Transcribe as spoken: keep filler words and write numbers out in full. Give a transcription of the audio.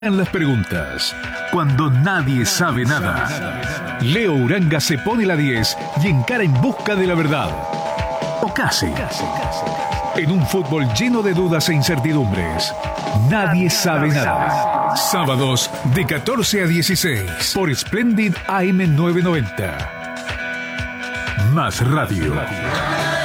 En las preguntas, cuando nadie sabe nada, Leo Uranga se pone la diez y encara en busca de la verdad. O casi. En un fútbol lleno de dudas e incertidumbres, nadie sabe nada. Sábados de catorce a dieciséis por Splendid A M novecientos noventa. Más Radio.